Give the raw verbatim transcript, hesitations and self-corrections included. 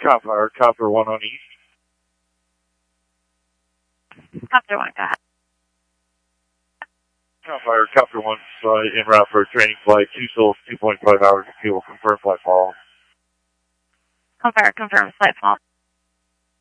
Copper, Copper one on East. Copter one, go ahead. Copper, Copter one, uh, en route for a training flight. Two souls, two point five hours of fuel. Confirm flight fall. Confirm, confirm, flight fall.